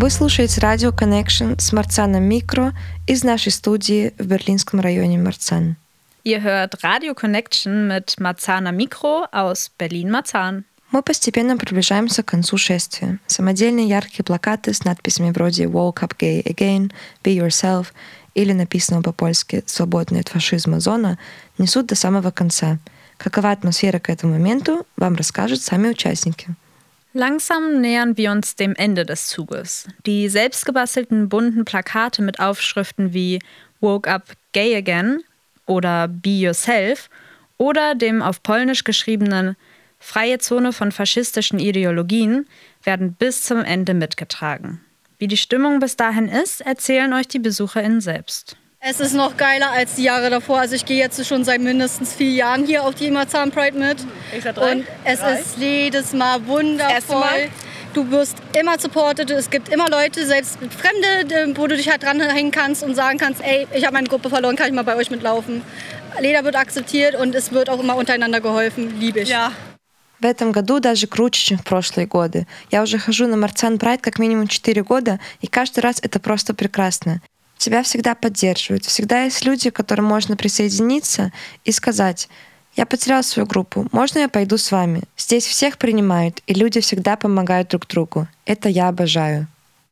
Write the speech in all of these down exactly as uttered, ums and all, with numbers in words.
Вы слушаете Radio Connection с Marzahnem Mikro из нашей студии в берлинском районе Marzahn. Ihr hört Radio Connection mit Marzahnem Mikro aus Berlin-Marzahn. Мы постепенно приближаемся к концу шествия. Самодельные яркие плакаты с надписями вроде «Woke up gay again», «Be yourself» или написанного по-польски «Свободная от фашизма зона» несут до самого конца. Какова атмосфера к этому моменту, вам расскажут сами участники. Langsam nähern wir uns dem Ende des Zuges. Die selbstgebastelten bunten Plakate mit Aufschriften wie Woke up gay again oder Be yourself oder dem auf Polnisch geschriebenen Freie Zone von faschistischen Ideologien werden bis zum Ende mitgetragen. Wie die Stimmung bis dahin ist, erzählen euch die BesucherInnen selbst. Es ist noch geiler als die Jahre davor. Also ich gehe jetzt schon seit mindestens vier Jahren hier auf die Marzahn Pride mit. Ich sag drei. Und es drei. ist jedes Mal wundervoll. Mal. Du wirst immer supported. Es gibt immer Leute, selbst Fremde, wo du dich halt dranhängen kannst und sagen kannst, ey, ich habe meine Gruppe verloren, kann ich mal bei euch mitlaufen. Jeder wird akzeptiert und es wird auch immer untereinander geholfen. Liebe ich. Ja. В этом году даже круче, чем в прошлые годы. Я уже хожу на Marzahn Pride как минимум четыре года, и каждый раз это просто прекрасно. Тебя всегда поддерживают. Всегда есть люди, к которым можно присоединиться и сказать: «Я потерял свою группу, можно я пойду с вами?» Здесь всех принимают, и люди всегда помогают друг другу. Это я обожаю.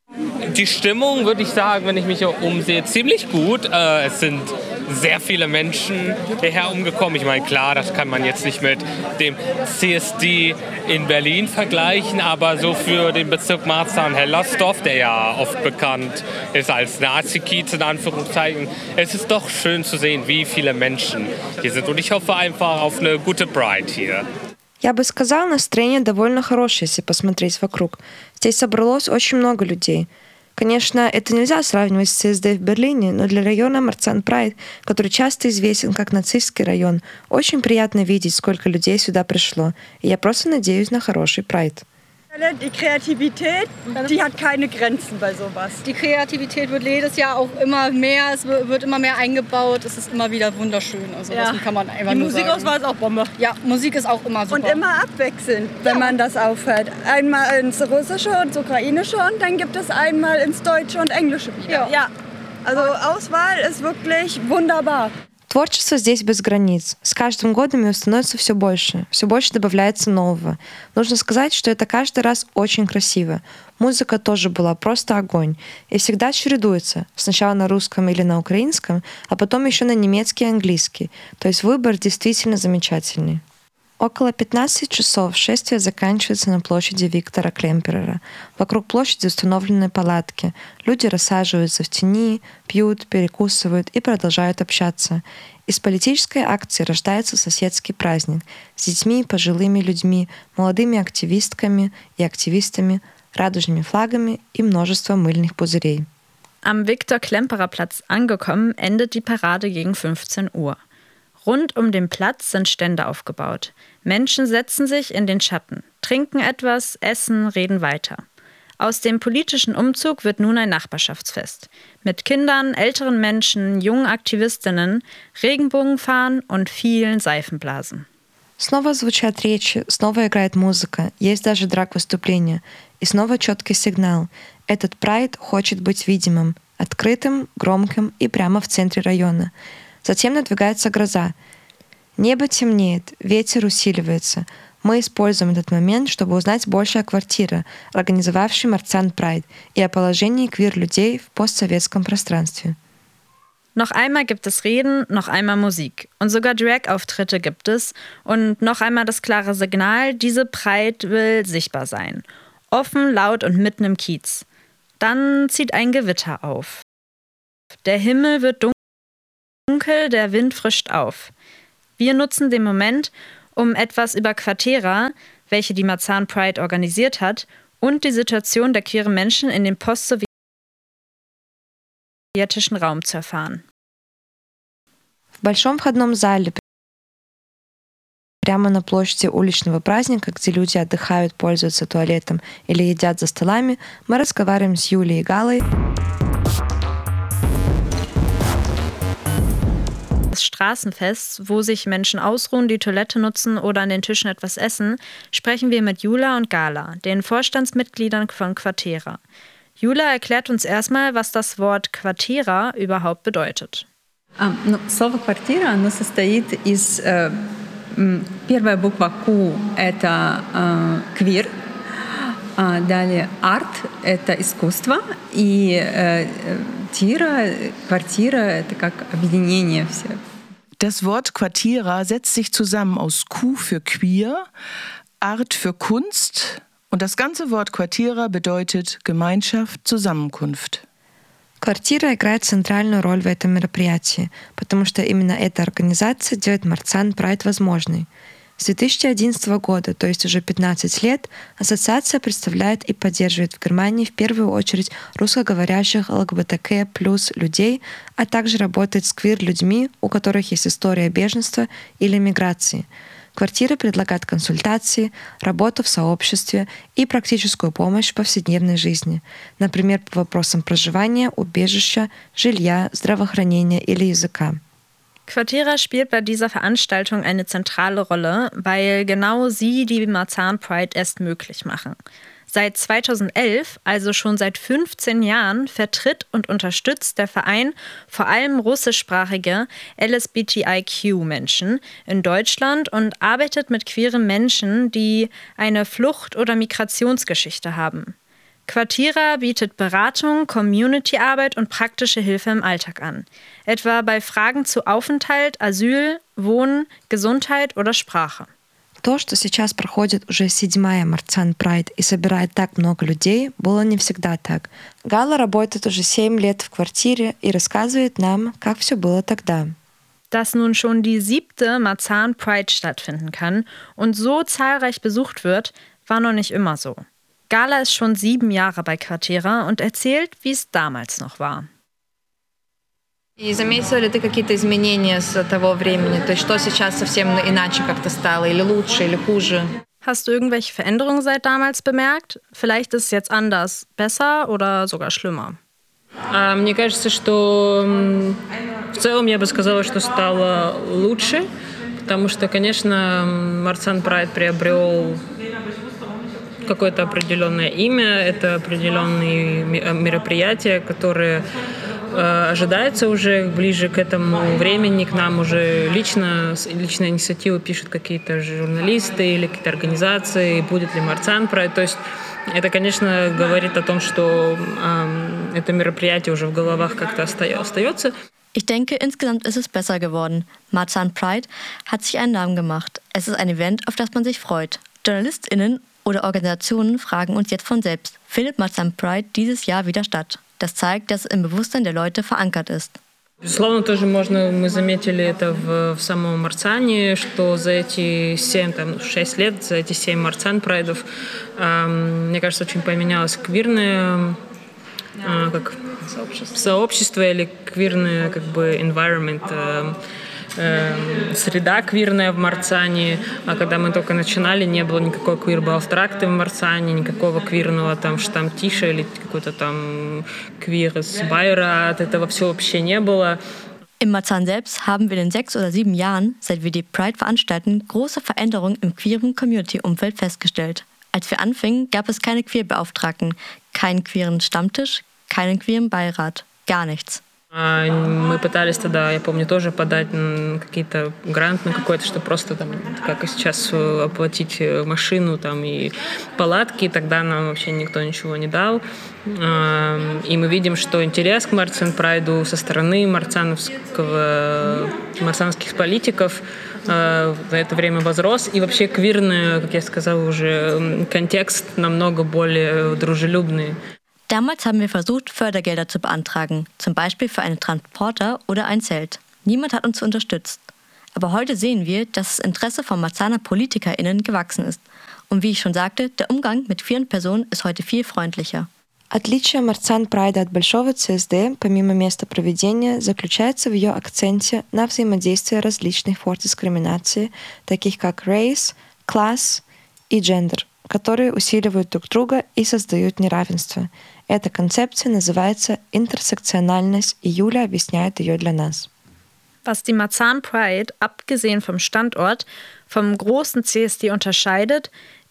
Die Stimmung, würde ich sagen, wenn ich mich umsehe, ziemlich gut. Äh, es sind sehr viele Menschen hierher umgekommen. Ich meine, klar, das kann man jetzt nicht mit dem C S D in Berlin vergleichen, aber so für den Bezirk Marzahn-Hellersdorf, der ja oft bekannt ist als Nazi-Kiez in Anführungszeichen, es ist doch schön zu sehen, wie viele Menschen hier sind. Und ich hoffe einfach auf eine gute Pride hier. Я бы сказала, настроение довольно хорошее, если посмотреть вокруг. Здесь собралось очень много людей. Конечно, это нельзя сравнивать с си эс ди в Берлине, но для района Marzahn Pride, который часто известен как нацистский район, очень приятно видеть, сколько людей сюда пришло. И я просто надеюсь на хороший Pride. Die Kreativität, die hat keine Grenzen bei sowas. Die Kreativität wird jedes Jahr auch immer mehr, es wird immer mehr eingebaut, es ist immer wieder wunderschön. Also Ja. das kann man einfach Die nur Musikauswahl sagen. ist auch Bombe. Ja, Musik ist auch immer super. Und immer abwechselnd, wenn man das aufhört. Einmal ins Russische und ins Ukrainische und dann gibt es einmal ins Deutsche und Englische wieder. Ja. Ja. Also Auswahl ist wirklich wunderbar. Творчество здесь без границ. С каждым годом его становится все больше. Все больше добавляется нового. Нужно сказать, что это каждый раз очень красиво. Музыка тоже была просто огонь. И всегда чередуется. Сначала на русском или на украинском, а потом еще на немецкий и английский. То есть выбор действительно замечательный. Около пятнадцати часов шествие заканчивается на площади Виктора Клемперера. Вокруг площади установлены палатки. Люди рассаживаются в тени, пьют, перекусывают и продолжают общаться. Из политической акции рождается соседский праздник с детьми, пожилыми людьми, молодыми активистками и активистами, радужными флагами и множеством мыльных пузырей. Am Viktor-Klemperer-Platz angekommen, endet die Parade gegen fünfzehn Uhr. Rund um den Platz sind Stände aufgebaut. Menschen setzen sich in den Schatten, trinken etwas, essen, reden weiter. Aus dem politischen Umzug wird nun ein Nachbarschaftsfest. Mit Kindern, älteren Menschen, jungen Aktivistinnen, Regenbogenfahnen und vielen Seifenblasen. Снова звучат речи, снова играет музыка, есть даже драг-выступления. И снова четкий сигнал. Этот прайд хочет быть видимым, открытым, громким и прямо в центре района. Затем надвигается гроза. Небо темнеет, ветер усиливается. Мы используем этот момент, чтобы узнать больше о квартире, организовавшей Marzahn Pride, и о положении queer-людей в постсоветском пространстве. Noch einmal gibt es Reden, noch einmal Musik. Und sogar Drag-Auftritte gibt es. Und noch einmal das klare Signal, diese Pride will sichtbar sein. Offen, laut und mitten im Kiez. Dann zieht ein Gewitter auf. Der Himmel wird dunkel. Dunkel, der Wind frischt auf. Wir nutzen den Moment, um etwas über Quartera, welche die Marzahn Pride organisiert hat, und die Situation der queeren Menschen in dem postsowjetischen Raum zu erfahren. В большом входном зале, прямо на площади уличного праздника, где люди отдыхают, пользуются туалетом или едят за столами, мы разговариваем с Юлей и Галой. Des Straßenfests, wo sich Menschen ausruhen, die Toilette nutzen oder an den Tischen etwas essen, sprechen wir mit Jula und Gala, den Vorstandsmitgliedern von Quartera. Jula erklärt uns erstmal, was das Wort «квартира» überhaupt bedeutet. А, ну, слово «квартира» оно состоит из... Э, м, первая буква «ку» — это э, «квир», а далее «арт» — это искусство, и э, «тира», «квартира» — это как объединение все. Das Wort Quartira setzt sich zusammen aus Q für queer, Art für Kunst und das ganze Wort Quartira bedeutet Gemeinschaft, Zusammenkunft. Квартира играет центральную роль в этом мероприятии, потому что именно эта организация делает Marzahn Pride возможной. С две тысячи одиннадцатого года, то есть уже пятнадцать лет, ассоциация представляет и поддерживает в Германии в первую очередь русскоговорящих ЛГБТК плюс людей, а также работает с квир-людьми, у которых есть история беженства или миграции. Квартира предлагает консультации, работу в сообществе и практическую помощь в повседневной жизни, например, по вопросам проживания, убежища, жилья, здравоохранения или языка. Quartira spielt bei dieser Veranstaltung eine zentrale Rolle, weil genau sie die Marzahn Pride erst möglich machen. Seit zweitausendelf, also schon seit fünfzehn Jahren, vertritt und unterstützt der Verein vor allem russischsprachige L S B T I Q-Menschen in Deutschland und arbeitet mit queeren Menschen, die eine Flucht- oder Migrationsgeschichte haben. Quartira bietet Beratung, Community-Arbeit und praktische Hilfe im Alltag an, etwa bei Fragen zu Aufenthalt, Asyl, Wohnen, Gesundheit oder Sprache. То, что сейчас проходит уже седьмая Marzahn Pride и собирает так много людей, было не всегда так. Гала работает уже семь лет в квартире и рассказывает нам, как все было тогда. Dass nun schon die siebte Marzahn Pride stattfinden kann und so zahlreich besucht wird, war noch nicht immer so. Gala ist schon sieben Jahre bei Quartira und erzählt, wie es damals noch war. И заметила ли ты какие-то изменения с того времени? То есть что сейчас совсем иначе как-то стало? Или лучше, или хуже? Hast du irgendwelche Veränderungen seit damals bemerkt? Vielleicht ist es jetzt anders, besser oder sogar schlimmer. А, мне кажется, что в целом я бы сказала, что стало лучше, потому что, конечно, Marzahn Pride приобрел какое-то определенное имя, это определенные мероприятия, которые ожидается уже ближе к этому времени, к нам уже лично, личная инициатива пишут какие-то журналисты или какие-то организации, будет ли Marzahn Pride. То есть это, конечно, говорит о том, что äh, это мероприятие уже в головах как-то остается. Ich denke, insgesamt ist es besser geworden. Marzahn Pride hat sich einen Namen gemacht. Es ist ein Event, auf das man sich freut. JournalistInnen oder Organisationen fragen uns jetzt von selbst, findet Marzahn Pride dieses Jahr wieder statt? Das zeigt, dass es im Bewusstsein der Leute verankert ist. Безусловно, тоже можно, мы заметили это в, в самом Марцане, что за эти семь, там, шесть лет, за эти семь Marzahn Прайдов, э, мне кажется, очень поменялось квирное э, как, сообщество. сообщество или квирное как бы environment, э, э, среда квирная в Марцане. А когда мы только начинали, не было никакой квир-балстракты в Марцане, никакого квирного там штамтиша или какой-то там квир из Байера. От этого все вообще не было. Im Marzahn selbst haben wir in den sechs oder sieben Jahren, seit wir die Pride veranstalten, große Veränderungen im queeren Community-Umfeld festgestellt. Als wir anfingen, gab es keine Queerbeauftragten, keinen queeren Stammtisch, keinen queeren Beirat, gar nichts. Мы пытались тогда, я помню, тоже подать на какие-то грант на какой-то, чтобы просто там, как и сейчас, оплатить машину там и палатки. Тогда нам вообще никто ничего не дал. И мы видим, что интерес к Marzahn Pride со стороны марцановского, марцановских политиков за это время возрос. И вообще квирный, как я сказала уже, контекст намного более дружелюбный. Damals haben wir versucht, Fördergelder zu beantragen, zum Beispiel für einen Transporter oder ein Zelt. Niemand hat uns unterstützt. Aber heute sehen wir, dass das Interesse von Marzahner PolitikerInnen gewachsen ist. Und wie ich schon sagte, der Umgang mit vielen Personen ist heute viel freundlicher. Отличие Marzahn Pride от большого си эс ди, помимо места проведения, заключается в ее акценте на взаимодействие различных форм дискриминации, таких как race, class и gender, которые усиливают друг друга и создают неравенство. Эта концепция называется интерсекциональность, и Юля объясняет ее для нас. Was die Marzahn Pride, abgesehen vom Standort, vom großen C S D unterscheidet,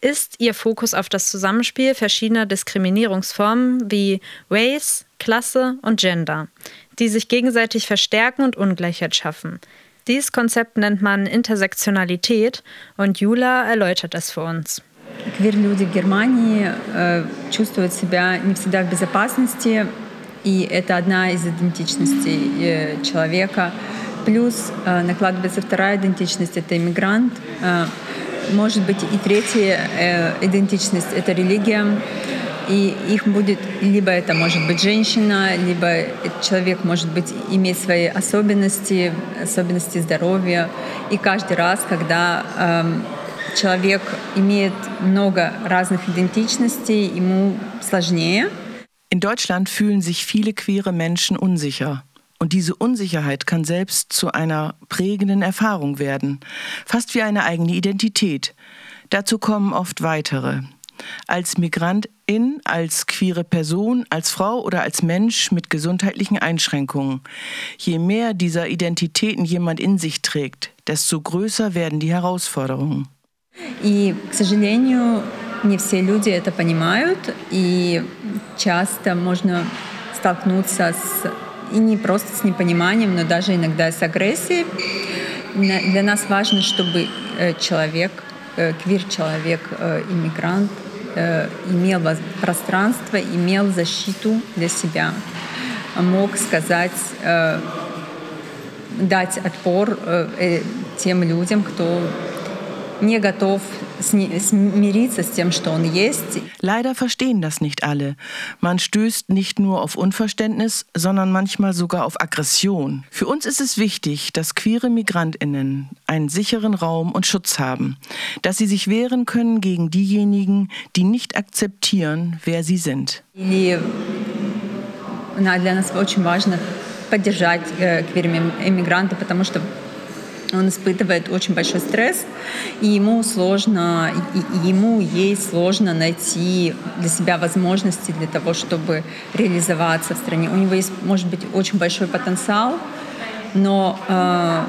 ist ihr Fokus auf das Zusammenspiel verschiedener Diskriminierungsformen wie Race, Klasse und Gender, die sich gegenseitig verstärken und Ungleichheit schaffen. Dieses Konzept nennt man Intersektionalität und Jula erläutert es für uns. Квир-люди в Германии э, чувствуют себя не всегда в безопасности, и это одна из идентичностей э, человека. Плюс э, накладывается вторая идентичность — это иммигрант. Э, может быть и третья э, идентичность — это религия. И их будет, либо это может быть женщина, либо человек может быть иметь свои особенности, особенности здоровья. И каждый раз, когда э, человек имеет много разных идентичностей, ему сложнее. In Deutschland fühlen sich viele queere Menschen unsicher. Und diese Unsicherheit kann selbst zu einer prägenden Erfahrung werden, fast wie eine eigene Identität. Dazu kommen oft weitere. Als Migrantin, als queere Person, als Frau oder als Mensch mit gesundheitlichen Einschränkungen. Je mehr dieser Identitäten jemand in sich trägt, desto größer werden die Herausforderungen. И, к сожалению, не все люди это понимают, и часто можно столкнуться с, и не просто с непониманием, но даже иногда с агрессией. Для нас важно, чтобы человек, квир-человек, иммигрант, имел пространство, имел защиту для себя, мог сказать, дать отпор тем людям, кто не готов смириться с тем, что он есть. Leider verstehen das nicht alle. Man stößt nicht nur auf Unverständnis, sondern manchmal sogar auf Aggression. Für uns ist es wichtig, dass queere MigrantInnen einen sicheren Raum und Schutz haben, dass sie sich wehren können gegen diejenigen, die nicht akzeptieren, wer sie sind. И для нас очень важно поддержать квир-иммигранта, потому что он испытывает очень большой стресс, и ему сложно, и ему ей сложно найти для себя возможности для того, чтобы реализоваться в стране. У него есть, может быть, очень большой потенциал, но э,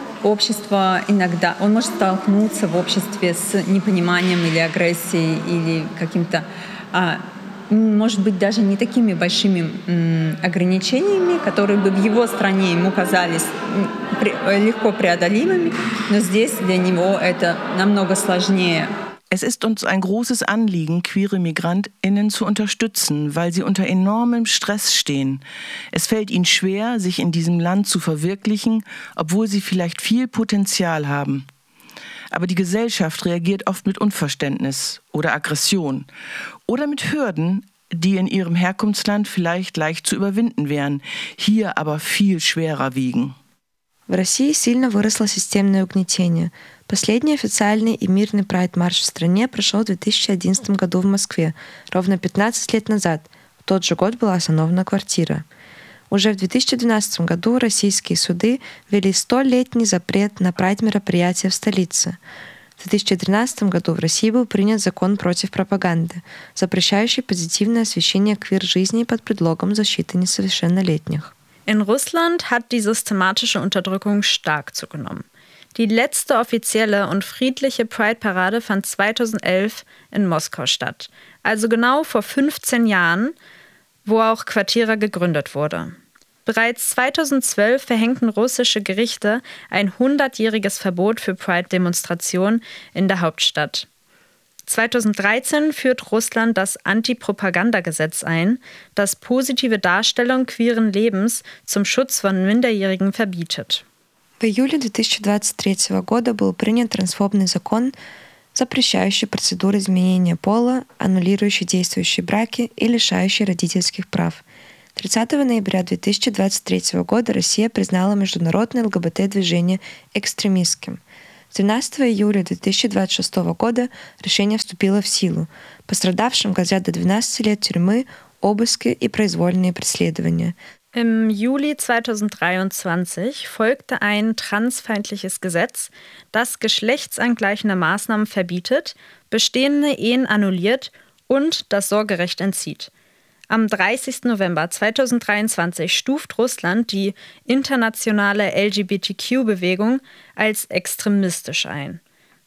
общество иногда, он может столкнуться в обществе с непониманием или агрессией, или каким-то, э, может быть, даже не такими большими м, ограничениями, которые бы в его стране ему казались при, легко преодолимыми, но здесь для него это намного сложнее. Es ist uns ein großes Anliegen, queere MigrantInnen zu unterstützen, weil sie unter enormem Stress stehen. Es fällt ihnen schwer, sich in diesem Land zu verwirklichen, obwohl sie vielleicht viel Potenzial haben. Aber die Gesellschaft reagiert oft mit Unverständnis oder Aggression oder mit Hürden, die in ihrem Herkunftsland vielleicht leicht zu überwinden wären, hier aber viel schwerer wiegen. В России сильно выросло системное угнетение. Последний официальный и мирный прайд-марш в стране прошел в две тысячи одиннадцатом году в Москве, ровно пятнадцать лет назад. В тот же год была основана «Квартира». Уже в две тысячи двенадцатом году российские суды ввели столетний запрет на прайд-мероприятия в столице. В две тысячи тринадцатом году в России был принят закон против пропаганды, запрещающий позитивное освещение queer-жизни под предлогом защиты несовершеннолетних. In Russland hat die systematische Unterdrückung stark zugenommen. Die letzte offizielle und friedliche Pride-Parade fand zweitausendelf in Moskau statt, also genau vor fünfzehn Jahren, wo auch Kvartira gegründet wurde. Bereits zweitausendzwölf verhängten russische Gerichte ein hundertjähriges Verbot für Pride-Demonstrationen in der Hauptstadt. zweitausenddreizehn führt Russland das Anti-Propaganda-Gesetz ein, das positive Darstellung queeren Lebens zum Schutz von Minderjährigen verbietet. В июле две тысячи двадцать третьего года был принят трансфобный закон, запрещающий процедуры изменения пола, аннулирующий действующие браки и лишающий родительских прав. тридцатого ноября две тысячи двадцать третьего года Россия признала международное ЛГБТ-движение экстремистским. тринадцатого июля две тысячи двадцать шестого года решение вступило в силу. Пострадавшим грозят до двенадцати лет тюрьмы, обыски и произвольные преследования. Im Juli zweitausenddreiundzwanzig folgte ein transfeindliches Gesetz, das geschlechtsangleichende Maßnahmen verbietet, bestehende Ehen annulliert und das Sorgerecht entzieht. Am dreißigsten November zweitausenddreiundzwanzig stuft Russland die internationale L G B T Q-Bewegung als extremistisch ein.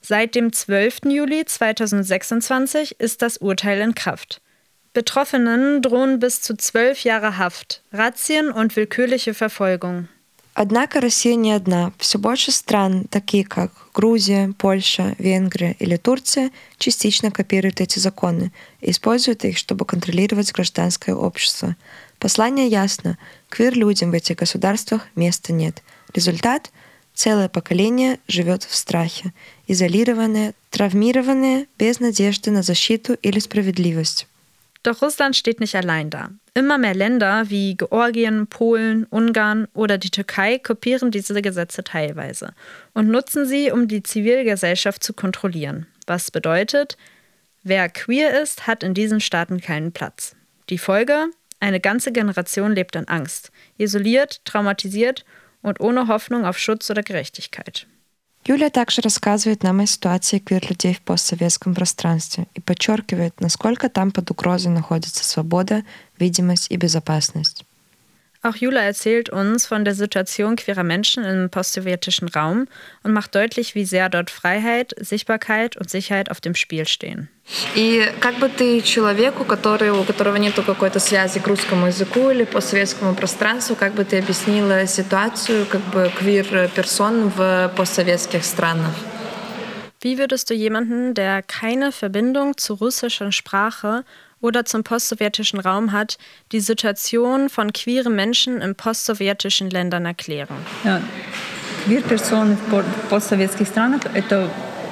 Seit dem zwölften Juli zweitausendsechsundzwanzig ist das Urteil in Kraft. Betroffenen drohen bis zu zwölf Jahre Haft, Razzien und willkürliche Verfolgung. Однако Россия не одна. Все больше стран, такие как Грузия, Польша, Венгрия или Турция, частично копируют эти законы и используют их, чтобы контролировать гражданское общество. Послание ясно. Квир-людям в этих государствах места нет. Результат – целое поколение живет в страхе, изолированное, травмированное, без надежды на защиту или справедливость. Doch Russland steht nicht allein da. Immer mehr Länder wie Georgien, Polen, Ungarn oder die Türkei kopieren diese Gesetze teilweise und nutzen sie, um die Zivilgesellschaft zu kontrollieren. Was bedeutet, wer queer ist, hat in diesen Staaten keinen Platz. Die Folge? Eine ganze Generation lebt in Angst, isoliert, traumatisiert und ohne Hoffnung auf Schutz oder Gerechtigkeit. Юлия также рассказывает нам о ситуации квир-людей в постсоветском пространстве и подчеркивает, насколько там под угрозой находится свобода, видимость и безопасность. Auch Jula erzählt uns von der Situation queerer Menschen im postsowjetischen Raum und macht deutlich, wie sehr dort Freiheit, Sichtbarkeit und Sicherheit auf dem Spiel stehen. И как бы ты человеку, который, у которого нет какой-то связи к русскому языку или постсоветскому пространству, как бы ты объяснила ситуацию как бы квир-персон в постсоветских странах? Wie würdest du jemanden, der keine Verbindung zur russischen Sprache oder zum postsowjetischen Raum hat, die Situation von queeren Menschen in postsowjetischen Ländern erklären? Ja, queer-персоны в постсоветских странах — это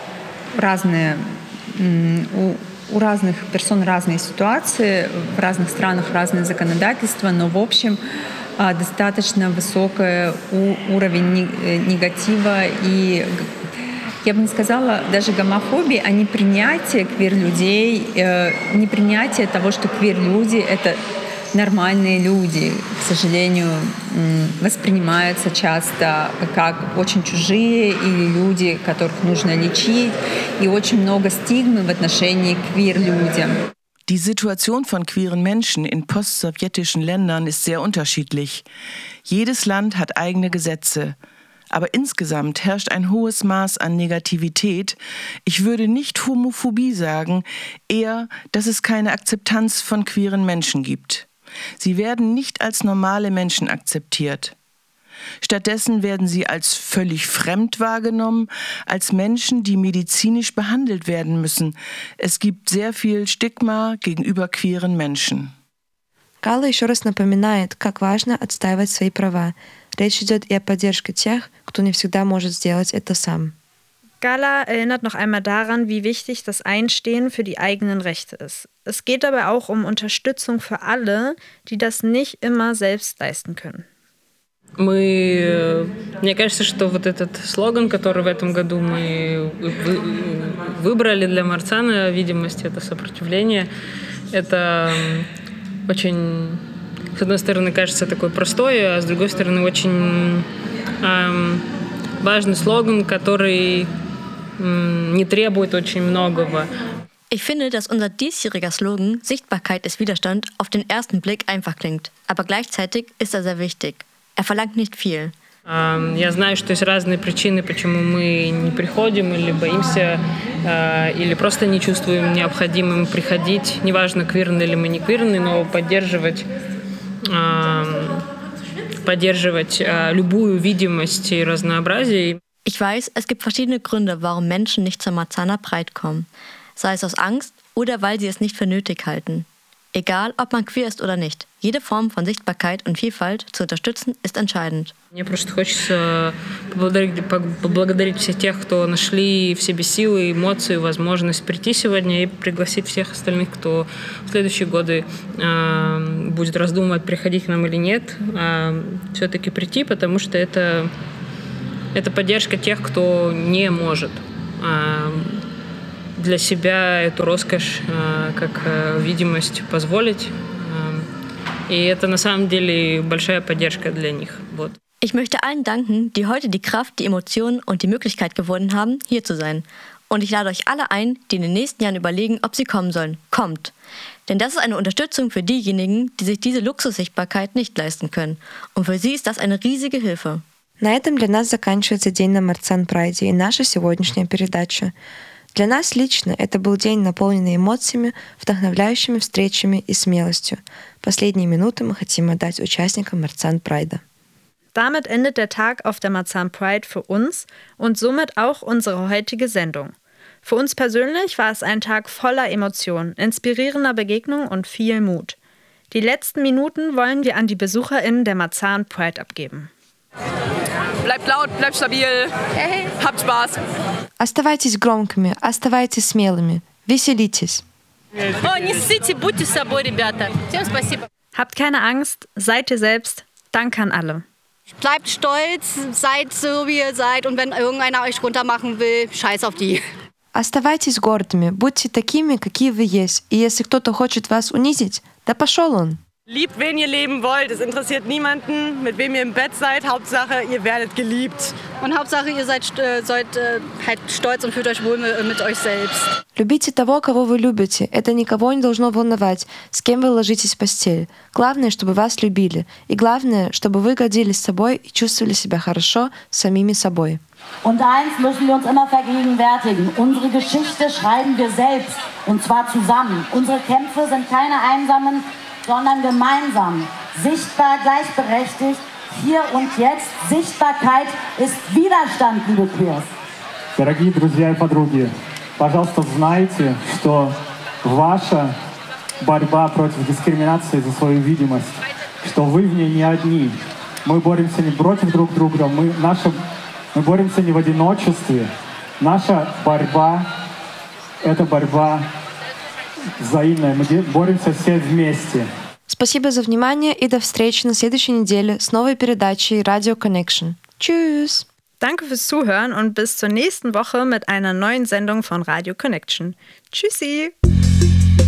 разные, у, у разных персон разные ситуации, в разных странах разные законодательства, но в общем достаточно высокий уровень негатива и, я бы не сказала, даже гомофобии, а непринятие квир-людей, э, непринятие того, что квир-люди — это нормальные люди, к сожалению, воспринимаются часто как очень чужие или люди, которых нужно лечить, и очень много стигмы в отношении к квир-людям. Die Situation von queeren Menschen in postsowjetischen Ländern ist sehr unterschiedlich. Jedes Land hat eigene Gesetze. Aber insgesamt herrscht ein hohes Maß an Negativität. Ich würde nicht Homophobie sagen, eher, dass es keine Akzeptanz von queeren Menschen gibt. Sie werden nicht als normale Menschen akzeptiert. Stattdessen werden sie als völlig fremd wahrgenommen, als Menschen, die medizinisch behandelt werden müssen. Es gibt sehr viel Stigma gegenüber queeren Menschen. Гала еще раз напоминает, как важно отстаивать свои права. Речь идет и о поддержке тех, кто не всегда может сделать это сам. Gala erinnert noch einmal daran, wie wichtig das Einstehen für die eigenen Rechte ist. Es geht dabei auch um Unterstützung für alle, die das nicht immer selbst leisten können. Мы, мне кажется, что вот этот слоган, который в этом году мы выбрали для Марцана, видимость — это сопротивление, это очень, с одной стороны, кажется такой простой, а с другой стороны, очень эм, важный слоган, который эм, не требует очень многого. Ich finde, dass unser diesjähriger Slogan Sichtbarkeit ist Widerstand auf den ersten Blick einfach klingt, aber gleichzeitig ist er sehr wichtig. Er verlangt nicht viel. Я знаю, что есть разные причины, почему мы не приходим или боимся, или просто не чувствуем необходимым приходить. Неважно, квирны или мы не квирны, но поддерживать, поддерживать любую видимость и разнообразие. Ich weiß, es gibt verschiedene Gründe, warum Menschen nicht zur Marzahner Pride kommen. Sei es aus Angst oder weil sie es nicht für nötig halten. Egal, ob man queer ist oder nicht. Jede Form von Sichtbarkeit und Vielfalt zu unterstützen, ist entscheidend. Мне просто хочется поблагодарить, поблагодарить всех тех, кто нашли в себе силы, эмоции, возможность прийти сегодня и пригласить всех остальных, кто в следующие годы э, будет раздумывать, приходить к нам или нет, э, все-таки прийти, потому что это, это поддержка тех, кто не может э, для себя эту роскошь э, как э, видимость позволить. Э, и это на самом деле большая поддержка для них. Вот. Ich möchte allen danken, die heute die Kraft, die Emotionen und die Möglichkeit gewonnen haben, hier zu sein. Und ich lade euch alle ein, die in den nächsten Jahren überlegen, ob sie kommen sollen. Kommt! Denn das ist eine Unterstützung für diejenigen, die sich diese Luxussichtbarkeit nicht leisten können. Und für sie ist das eine riesige Hilfe. На этом для нас заканчивается день на Марцан Прайде и наша сегодняшняя передача. Для нас лично это был день, наполненный эмоциями, вдохновляющими встречами и смелостью. Последние минуты мы хотим отдать участникам Марцан Прайда. Damit endet der Tag auf der Marzahn Pride für uns und somit auch unsere heutige Sendung. Für uns persönlich war es ein Tag voller Emotionen, inspirierender Begegnungen und viel Mut. Die letzten Minuten wollen wir an die BesucherInnen der Marzahn Pride abgeben. Bleibt laut, bleibt stabil, hey. Habt Spaß. Оставайтесь громкими, оставайтесь смелыми, веселитесь. О, не ссыте, будьте собой, ребята. Всем спасибо. Habt keine Angst, seid ihr selbst. Danke an alle. Bleibt stolz, seid so, wie ihr seid. Und wenn irgendeiner euch runtermachen will, scheiß auf die. Оставайтесь гордыми, будьте такими, какие вы есть. И если кто-то хочет вас унизить, да пошел он. Liebt, wen ihr leben wollt. Es interessiert niemanden, mit wem ihr im Bett seid. Hauptsache, ihr werdet geliebt. Und Hauptsache, ihr seid, äh, seid äh, halt stolz und fühlt euch wohl mit, mit euch selbst. Любите того, кого вы любите. Это никого не должно волновать, с кем вы ложитесь в постель. Главное, чтобы вас любили. И главное, чтобы вы гордились собой и чувствовали себя хорошо самими собой. Und eins müssen wir uns immer vergegenwärtigen. Unsere Geschichte schreiben wir selbst. Und zwar zusammen. Unsere Kämpfe sind keine einsamen, sondern gemeinsam. Sichtbar, gleichberechtigt. Hier und jetzt. Sichtbarkeit ist Widerstand, liebe Queers. Дорогие друзья и подруги, пожалуйста, знайте, что ваша борьба против дискриминации за свою видимость, что вы в ней не одни. Мы боремся не против друг друга, мы, наша, мы боремся не в одиночестве. Наша борьба — это борьба взаимная. Мы боремся все вместе. Спасибо за внимание и до встречи на следующей неделе с новой передачей Radio Connection. Tschüss! Danke fürs Zuhören und bis zur nächsten Woche mit einer neuen Sendung von Radio Connection. Tschüssi!